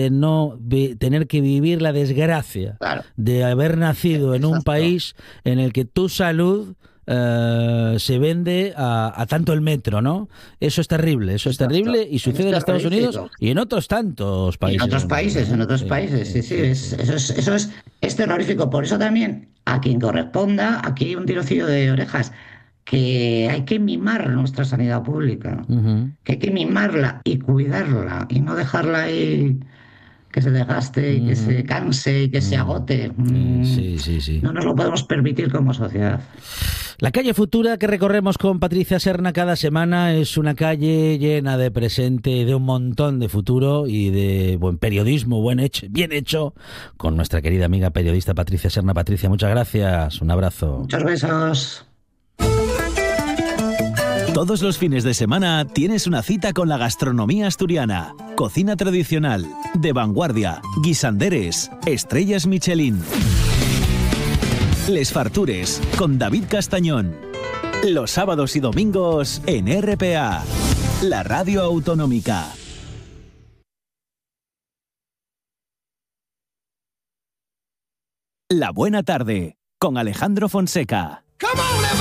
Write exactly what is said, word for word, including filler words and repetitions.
no vi, tener que vivir la desgracia Claro. de haber nacido en un Exacto. país en el que tu salud eh, se vende a, a tanto el metro, ¿no? Eso es terrible, eso es Exacto. terrible y sucede en Es Estados Unidos terrorífico. y en otros tantos Y países. en otros del mundo, países, ¿no? en otros Sí, países, sí, sí, sí, es- sí. eso, es, eso es, es terrorífico. Por eso también, a quien corresponda, aquí hay un tirocillo de orejas, que hay que mimar nuestra sanidad pública, Ujú. que hay que mimarla y cuidarla y no dejarla ahí que se desgaste y que se Ujú. canse y que se Ujú. agote. Eh, Mm, sí, sí, sí. No nos lo podemos permitir como sociedad. La calle Futura que recorremos con Patricia Serna cada semana es una calle llena de presente, de un montón de futuro y de buen periodismo, buen hecho, bien hecho, con nuestra querida amiga periodista Patricia Serna. Patricia, muchas gracias. Un abrazo. Muchos besos. Todos los fines de semana tienes una cita con la gastronomía asturiana. Cocina tradicional, de vanguardia, guisanderes, estrellas Michelin. Les Fartures, con David Castañón. Los sábados y domingos en R P A, la radio autonómica. La buena tarde, con Alejandro Fonseca. Come on, everybody!